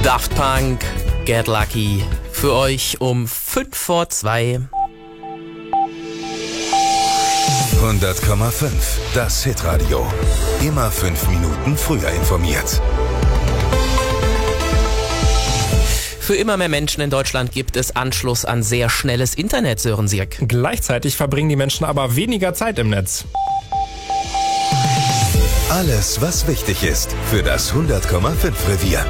Daft Punk, Get Lucky. Für euch um 2:05. 100,5. Das Hitradio. Immer 5 Minuten früher informiert. Für immer mehr Menschen in Deutschland gibt es Anschluss an sehr schnelles Internet, Sören Sierk. Gleichzeitig verbringen die Menschen aber weniger Zeit im Netz. Alles, was wichtig ist für das 100,5 Revier.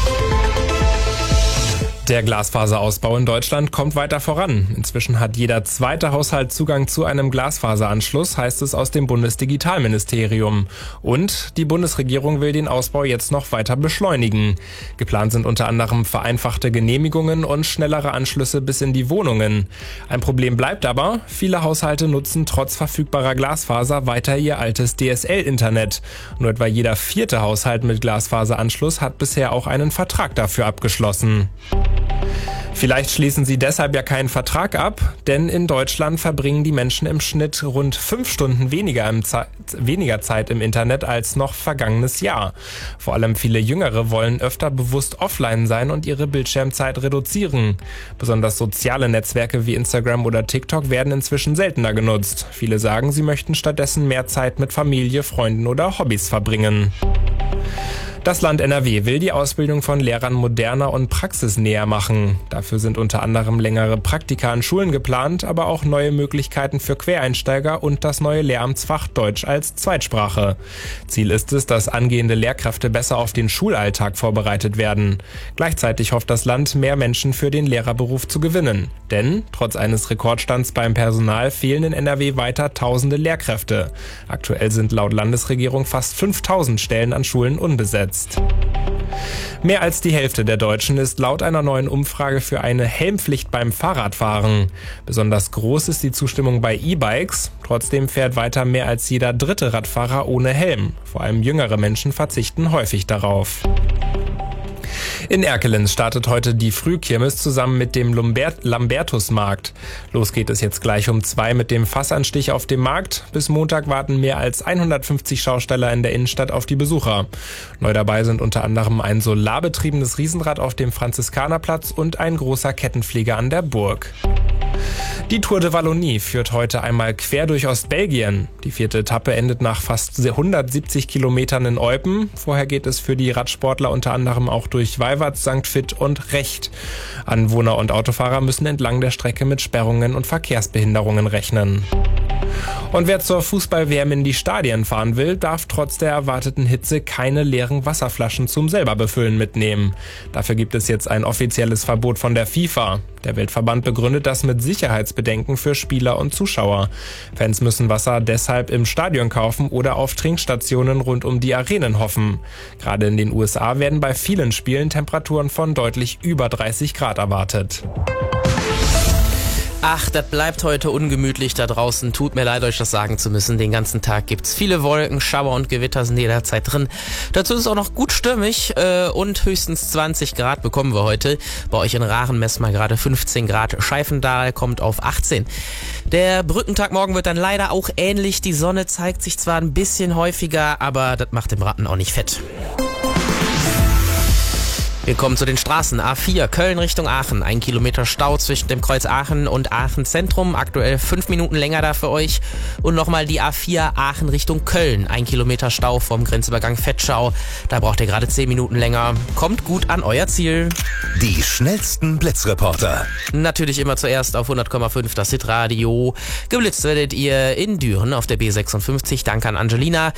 Der Glasfaserausbau in Deutschland kommt weiter voran. Inzwischen hat jeder zweite Haushalt Zugang zu einem Glasfaseranschluss, heißt es aus dem Bundesdigitalministerium. Und die Bundesregierung will den Ausbau jetzt noch weiter beschleunigen. Geplant sind unter anderem vereinfachte Genehmigungen und schnellere Anschlüsse bis in die Wohnungen. Ein Problem bleibt aber, viele Haushalte nutzen trotz verfügbarer Glasfaser weiter ihr altes DSL-Internet. Nur etwa jeder vierte Haushalt mit Glasfaseranschluss hat bisher auch einen Vertrag dafür abgeschlossen. Vielleicht schließen sie deshalb ja keinen Vertrag ab, denn in Deutschland verbringen die Menschen im Schnitt rund 5 Stunden weniger Zeit im Internet als noch vergangenes Jahr. Vor allem viele Jüngere wollen öfter bewusst offline sein und ihre Bildschirmzeit reduzieren. Besonders soziale Netzwerke wie Instagram oder TikTok werden inzwischen seltener genutzt. Viele sagen, sie möchten stattdessen mehr Zeit mit Familie, Freunden oder Hobbys verbringen. Das Land NRW will die Ausbildung von Lehrern moderner und praxisnäher machen. Dafür sind unter anderem längere Praktika an Schulen geplant, aber auch neue Möglichkeiten für Quereinsteiger und das neue Lehramtsfach Deutsch als Zweitsprache. Ziel ist es, dass angehende Lehrkräfte besser auf den Schulalltag vorbereitet werden. Gleichzeitig hofft das Land, mehr Menschen für den Lehrerberuf zu gewinnen. Denn trotz eines Rekordstands beim Personal fehlen in NRW weiter tausende Lehrkräfte. Aktuell sind laut Landesregierung fast 5000 Stellen an Schulen unbesetzt. Mehr als die Hälfte der Deutschen ist laut einer neuen Umfrage für eine Helmpflicht beim Fahrradfahren. Besonders groß ist die Zustimmung bei E-Bikes. Trotzdem fährt weiter mehr als jeder dritte Radfahrer ohne Helm. Vor allem jüngere Menschen verzichten häufig darauf. In Erkelenz startet heute die Frühkirmes zusammen mit dem Lambertusmarkt. Los geht es jetzt gleich um 2 mit dem Fassanstich auf dem Markt. Bis Montag warten mehr als 150 Schausteller in der Innenstadt auf die Besucher. Neu dabei sind unter anderem ein solarbetriebenes Riesenrad auf dem Franziskanerplatz und ein großer Kettenflieger an der Burg. Die Tour de Wallonie führt heute einmal quer durch Ostbelgien. Die 4. Etappe endet nach fast 170 Kilometern in Eupen. Vorher geht es für die Radsportler unter anderem auch durch Weiwatz, St. Vith und Recht. Anwohner und Autofahrer müssen entlang der Strecke mit Sperrungen und Verkehrsbehinderungen rechnen. Und wer zur Fußball-WM in die Stadien fahren will, darf trotz der erwarteten Hitze keine leeren Wasserflaschen zum selber befüllen mitnehmen. Dafür gibt es jetzt ein offizielles Verbot von der FIFA. Der Weltverband begründet das mit Sicherheitsbedenken für Spieler und Zuschauer. Fans müssen Wasser deshalb im Stadion kaufen oder auf Trinkstationen rund um die Arenen hoffen. Gerade in den USA werden bei vielen Spielen Temperaturen von deutlich über 30 Grad erwartet. Ach, das bleibt heute ungemütlich da draußen. Tut mir leid, euch das sagen zu müssen. Den ganzen Tag gibt's viele Wolken, Schauer und Gewitter sind jederzeit drin. Dazu ist es auch noch gut stürmig und höchstens 20 Grad bekommen wir heute. Bei euch in Rachen messen wir gerade 15 Grad. Scheifendahl kommt auf 18. Der Brückentag morgen wird dann leider auch ähnlich. Die Sonne zeigt sich zwar ein bisschen häufiger, aber das macht dem Ratten auch nicht fett. Wir kommen zu den Straßen. A4 Köln Richtung Aachen. 1 Kilometer Stau zwischen dem Kreuz Aachen und Aachen Zentrum. Aktuell 5 Minuten länger da für euch. Und nochmal die A4 Aachen Richtung Köln. 1 Kilometer Stau vom Grenzübergang Vetschau. Da braucht ihr gerade 10 Minuten länger. Kommt gut an euer Ziel. Die schnellsten Blitzreporter. Natürlich immer zuerst auf 100,5 das Hitradio. Geblitzt werdet ihr in Düren auf der B56. Danke an Angelina.